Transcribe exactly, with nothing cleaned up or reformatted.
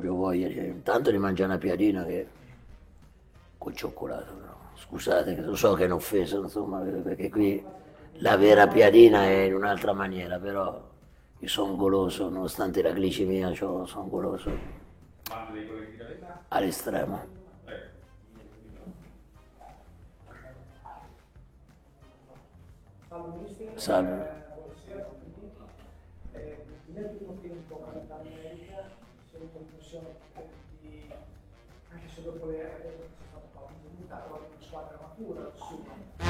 proprio voglia, di- intanto di mangiare una piadina che col cioccolato, però. Scusate, che lo so che è un'offesa, insomma, perché qui la vera piadina è in un'altra maniera, però io sono goloso, nonostante la glicemia, sono goloso all'estremo. Salve mister, Salve. eh, buonasera. Eh, nel primo tempo qualità numerica, c'è l'impressione di, anche se dopo le regole che c'è stato fatto in comunità, una squadra matura, insomma.